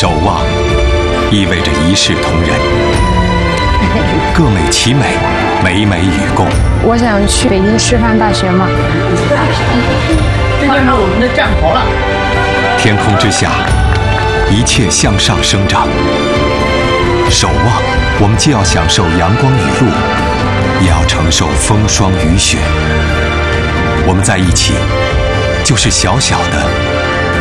守望意味着一视同仁，各美其美，美美与共。 我想去北京师范大学嘛。 这就是我们的战袍了。 天空之下，一切向上生长。守望，我们既要享受阳光雨露，也要承受风霜雨雪。我们在一起，就是小小的